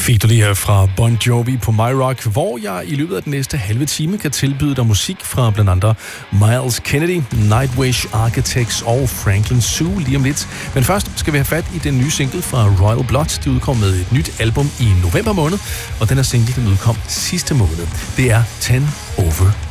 Fik du det her fra Bon Jovi på My Rock, hvor jeg i løbet af den næste halve time kan tilbyde dig musik fra blandt andet Miles Kennedy, Nightwish, Architects og Franklin Zoo lige om lidt. Men først skal vi have fat i den nye single fra Royal Blood. De udkom med et nyt album i november måned, og den her single den udkom sidste måned. Det er 10 Over